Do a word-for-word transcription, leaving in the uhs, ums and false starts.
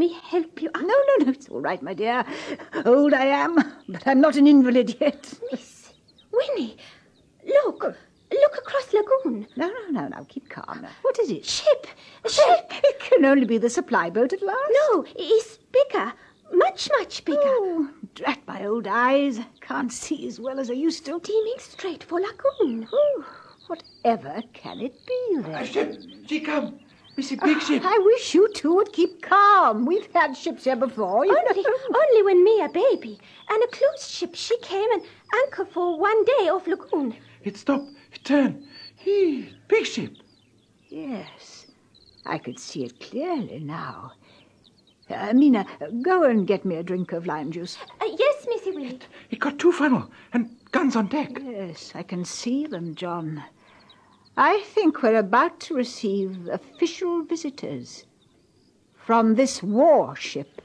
me help you? No, no, no, it's all right, my dear. Old I am, but I'm not an invalid yet. Miss Winnie, look. Look across lagoon. No, no, no, now, keep calm. Now. What is it? Ship. A ship. It can only be the supply boat at last. No, it's bigger. Much, much bigger. Oh, drat my old eyes. Can't see as well as I used to. Steaming straight for lagoon. Oh, whatever can it be then? A ship. She come. Missy big ship. Oh, I wish you two would keep calm. We've had ships here before. You Only, know. only when me a baby. And a cruise ship, she came and anchor for one day off lagoon. It stop. It turn. He, big ship. Yes, I could see it clearly now. Uh, Mina, go and get me a drink of lime juice. Uh, yes, Missy Willie. It got two funnel and guns on deck. Yes, I can see them, John. I think we're about to receive official visitors from this warship.